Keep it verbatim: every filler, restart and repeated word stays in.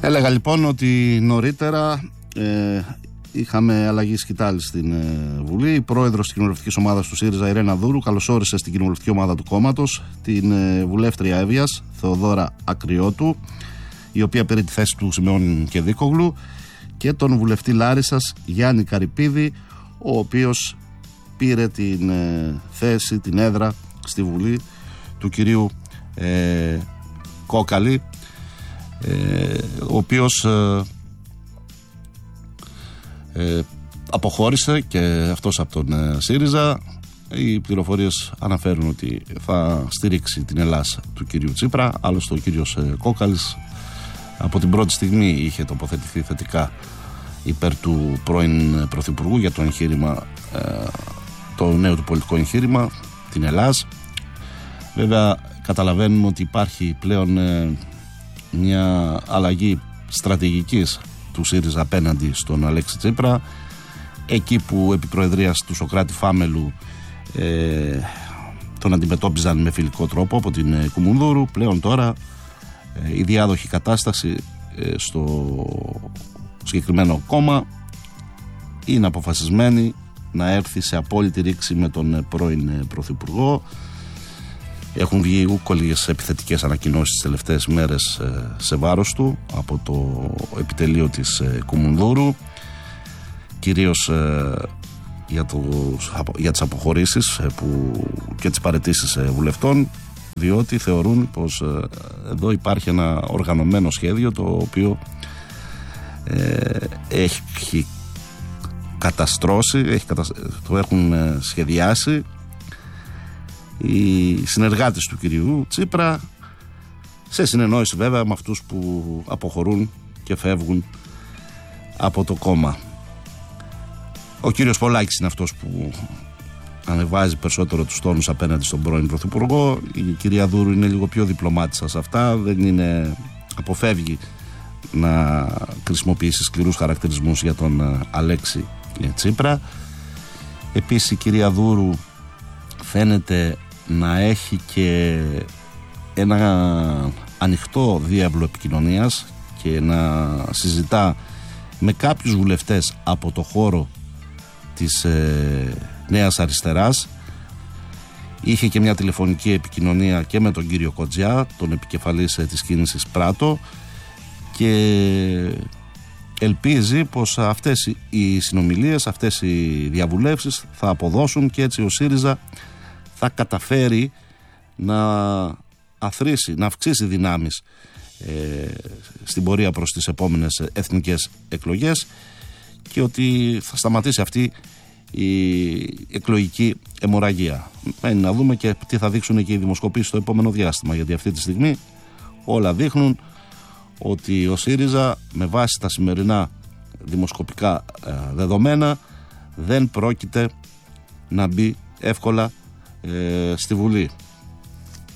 Έλεγα λοιπόν ότι νωρίτερα ε, είχαμε αλλαγή σκητάλη στην ε, Βουλή. Η πρόεδρος της κοινοβουλευτικής ομάδας του ΣΥΡΙΖΑ, Ιρένα Δούρου, καλωσόρισε στην κοινοβουλευτική ομάδα του κόμματος την ε, βουλεύτρια Εύβοιας, Θεοδώρα Ακριώτου, η οποία πήρε τη θέση του Σιμεών Κεδίκογλου, και τον βουλευτή Λάρισσας Γιάννη Καρυπίδη, ο οποίος πήρε την ε, θέση, την έδρα στη Βουλή του κυρίου ε, Κόκαλη, ε, ο οποίος ε, ε, αποχώρησε και αυτός από τον ε, ΣΥΡΙΖΑ. Οι πληροφορίες αναφέρουν ότι θα στηρίξει την Ελλάς του κυρίου Τσίπρα. Άλλωστε ο κύριος ε, Κόκαλης από την πρώτη στιγμή είχε τοποθετηθεί θετικά υπέρ του πρώην Πρωθυπουργού για το εγχείρημα, ε, το νέο του πολιτικό εγχείρημα, την Ελλάς. Βέβαια καταλαβαίνουμε ότι υπάρχει πλέον ε, μια αλλαγή στρατηγικής του ΣΥΡΙΖΑ απέναντι στον Αλέξη Τσίπρα. Εκεί που επί προεδρίας του Σωκράτη Φάμελου ε, τον αντιμετώπιζαν με φιλικό τρόπο από την ε, Κουμουνδούρου, πλέον τώρα ε, η διάδοχη κατάσταση ε, στο συγκεκριμένο κόμμα είναι αποφασισμένη να έρθει σε απόλυτη ρήξη με τον πρώην Πρωθυπουργό. Έχουν βγει ούκολες επιθετικές ανακοινώσεις τις τελευταίες μέρες σε βάρος του από το επιτελείο της Κουμουνδούρου, κυρίως για, τους, για τις αποχωρήσεις που, και τις παραιτήσεις βουλευτών, διότι θεωρούν πως εδώ υπάρχει ένα οργανωμένο σχέδιο το οποίο ε, έχει καταστρώσει, έχει κατασ... το έχουν σχεδιάσει οι συνεργάτες του κυρίου Τσίπρα, σε συνεννόηση βέβαια με αυτούς που αποχωρούν και φεύγουν από το κόμμα. Ο κύριος Πολάκης είναι αυτός που ανεβάζει περισσότερο τους τόνους απέναντι στον πρώην Πρωθυπουργό. Η κυρία Δούρου είναι λίγο πιο διπλωμάτισσα σε αυτά, δεν είναι, αποφεύγει να χρησιμοποιήσει σκληρούς χαρακτηρισμούς για τον Αλέξη Τσίπρα. Επίσης η κυρία Δούρου φαίνεται να έχει και ένα ανοιχτό διάβλο επικοινωνίας και να συζητά με κάποιους βουλευτές από το χώρο της ε, Νέας Αριστεράς. Είχε και μια τηλεφωνική επικοινωνία και με τον κύριο Κοτζιά, τον επικεφαλής ε, της κίνησης Πράτο, και ελπίζει πως αυτές οι συνομιλίες, αυτές οι διαβουλεύσεις θα αποδώσουν και έτσι ο ΣΥΡΙΖΑ θα καταφέρει να αθροίσει, να αυξήσει δυνάμεις ε, στην πορεία προς τις επόμενες εθνικές εκλογές, και ότι θα σταματήσει αυτή η εκλογική αιμορραγία. Μένει να δούμε και τι θα δείξουν και οι δημοσκοπήσεις στο επόμενο διάστημα, γιατί αυτή τη στιγμή όλα δείχνουν ότι ο ΣΥΡΙΖΑ με βάση τα σημερινά δημοσκοπικά ε, δεδομένα δεν πρόκειται να μπει εύκολα ε, στη Βουλή.